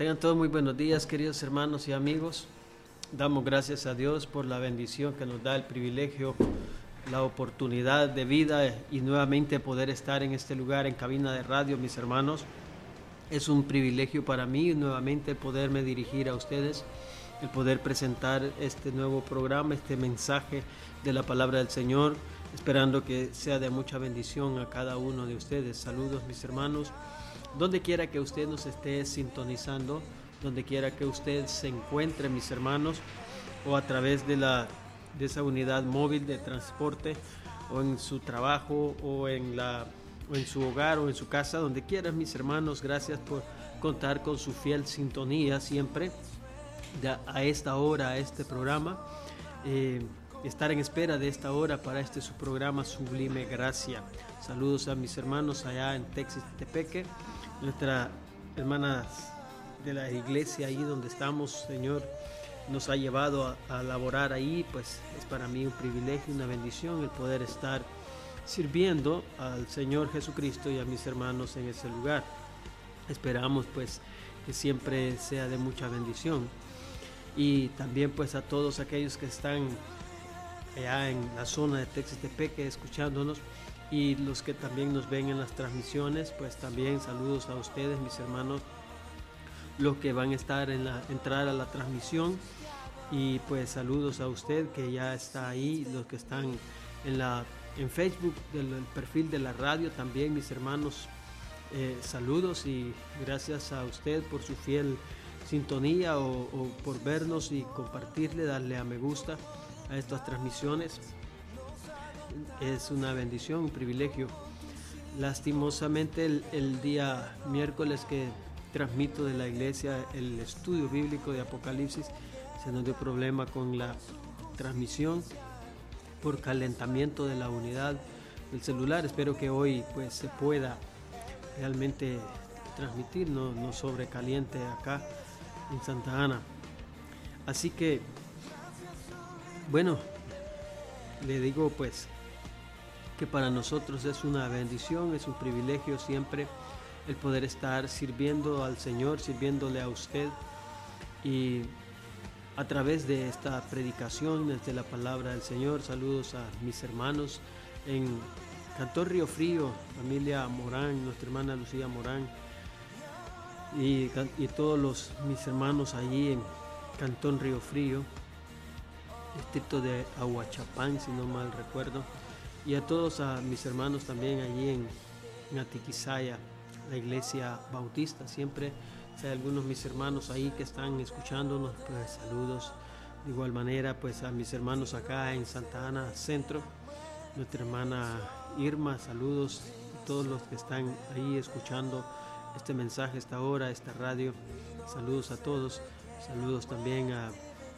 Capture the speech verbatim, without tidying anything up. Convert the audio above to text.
Tengan todos muy buenos días, queridos hermanos y amigos. Damos gracias a Dios por la bendición que nos da el privilegio, la oportunidad de vida y nuevamente poder estar en este lugar, en cabina de radio, mis hermanos. Es un privilegio para mí nuevamente poderme dirigir a ustedes, el poder presentar este nuevo programa, este mensaje de la palabra del Señor, esperando que sea de mucha bendición a cada uno de ustedes. Saludos, mis hermanos. Donde quiera que usted nos esté sintonizando, donde quiera que usted se encuentre, mis hermanos, o a través de, la, de esa unidad móvil de transporte, o en su trabajo, o en, la, o en su hogar, o en su casa, donde quiera, mis hermanos, gracias por contar con su fiel sintonía siempre de, a esta hora, a este programa. Eh, estar en espera de esta hora para este su programa Sublime Gracia. Saludos a mis hermanos allá en Texas-Tepeque, nuestra hermana de la iglesia ahí donde estamos. Señor nos ha llevado a, a laborar ahí, pues es para mí un privilegio, una bendición el poder estar sirviendo al Señor Jesucristo y a mis hermanos en ese lugar. Esperamos pues que siempre sea de mucha bendición, y también pues a todos aquellos que están allá en la zona de Texas-Tepeque escuchándonos, y los que también nos ven en las transmisiones, pues también saludos a ustedes, mis hermanos, los que van a estar en la entrar a la transmisión, y pues saludos a usted que ya está ahí, los que están en la en Facebook del, del perfil de la radio también, mis hermanos, eh, saludos y gracias a usted por su fiel sintonía o, o por vernos y compartirle, darle a me gusta a estas transmisiones. Es una bendición, un privilegio. Lastimosamente el, el día miércoles que transmito de la iglesia el estudio bíblico de Apocalipsis, se nos dio problema con la transmisión por calentamiento de la unidad del celular. Espero que hoy pues se pueda realmente transmitir, no, no sobrecaliente acá en Santa Ana. Así que bueno, le digo pues que para nosotros es una bendición, es un privilegio siempre el poder estar sirviendo al Señor, sirviéndole a usted, y a través de esta predicación desde la palabra del Señor. Saludos a mis hermanos en Cantón Río Frío, familia Morán, nuestra hermana Lucía Morán, y, y todos los mis hermanos allí en Cantón Río Frío, distrito de Ahuachapán, si no mal recuerdo, y a todos a mis hermanos también allí en, en Atiquizaya, la iglesia bautista. Siempre si hay algunos mis hermanos ahí que están escuchándonos, pues saludos. De igual manera pues a mis hermanos acá en Santa Ana Centro, nuestra hermana Irma, saludos a todos los que están ahí escuchando este mensaje, esta hora, esta radio. Saludos a todos, saludos también a